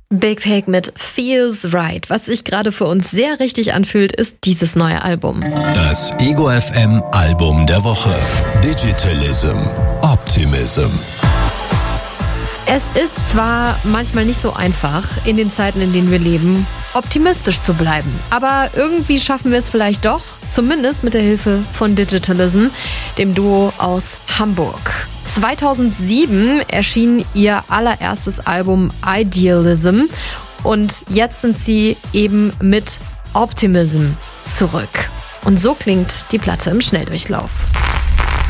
Big Pig mit Feels Right. Was sich gerade für uns sehr richtig anfühlt, ist dieses neue Album. Das Ego FM Album der Woche. Digitalism. Optimism. Es ist zwar manchmal nicht so einfach, in den Zeiten, in denen wir leben, optimistisch zu bleiben. Aber irgendwie schaffen wir es vielleicht doch, zumindest mit der Hilfe von Digitalism, dem Duo aus Hamburg. 2007 erschien ihr allererstes Album Idealism und jetzt sind sie eben mit Optimism zurück. Und so klingt die Platte im Schnelldurchlauf.